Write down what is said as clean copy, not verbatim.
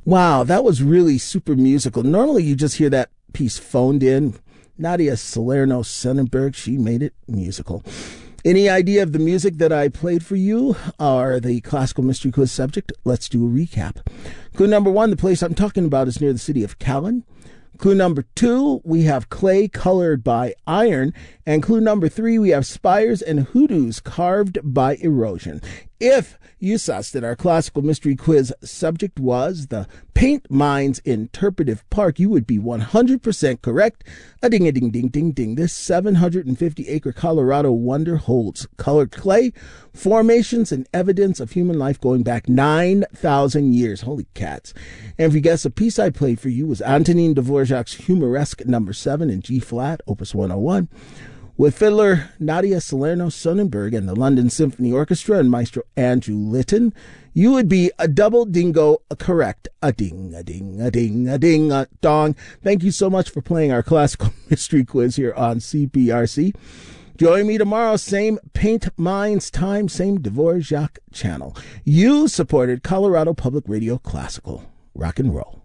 Wow, that was really super musical. Normally you just hear that piece phoned in. Nadia Salerno-Sonnenberg, she made it musical. Any idea of the music that I played for you or the classical mystery quiz subject? Let's do a recap. Clue number 1, the place I'm talking about is near the city of Callan. Clue number 2, we have clay colored by iron. And clue number 3, we have spires and hoodoos carved by erosion. If you sussed that our classical mystery quiz subject was the Paint Mines Interpretive Park, you would be 100% correct. A ding, a ding, ding, ding, ding. This 750-acre Colorado wonder holds colored clay, formations, and evidence of human life going back 9,000 years. Holy cats. And if you guess, the piece I played for you was Antonin Dvorak's Humoresque No. 7 in G-flat, Opus 101. With fiddler Nadia Salerno-Sonnenberg and the London Symphony Orchestra and Maestro Andrew Litton, you would be a double dingo correct. A ding, a ding, a ding, a ding, a dong. Thank you so much for playing our classical mystery quiz here on CPRC. Join me tomorrow, same Paint Mines time, same Dvorak channel. You supported Colorado Public Radio Classical. Rock and roll.